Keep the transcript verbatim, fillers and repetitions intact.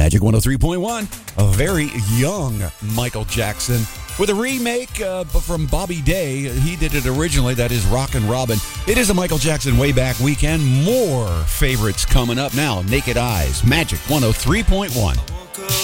Magic one oh three point one, a very young Michael Jackson with a remake uh, from Bobby Day. He did it originally. That is Rockin' Robin. It is a Michael Jackson way back weekend. More favorites coming up now. Naked Eyes, Magic one oh three point one.